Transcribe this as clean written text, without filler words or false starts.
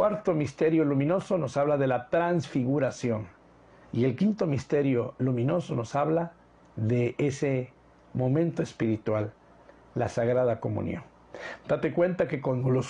cuarto misterio luminoso nos habla de la transfiguración. Y el quinto misterio luminoso nos habla de ese momento espiritual, la Sagrada Comunión. Date cuenta que con los